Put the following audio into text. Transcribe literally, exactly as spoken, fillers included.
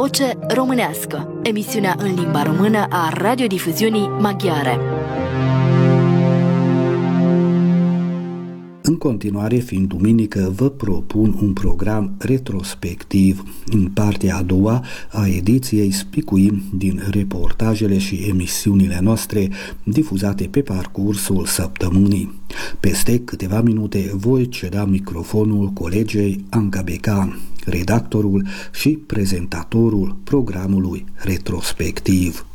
Voce Românească, emisiunea în limba română a radiodifuziunii maghiare. În continuare, fiind duminică, vă propun un program retrospectiv. În partea a doua a ediției spicuim din reportajele și emisiunile noastre difuzate pe parcursul săptămânii. Peste câteva minute voi ceda microfonul colegei Anca Becan, redactorul și prezentatorul programului retrospectiv.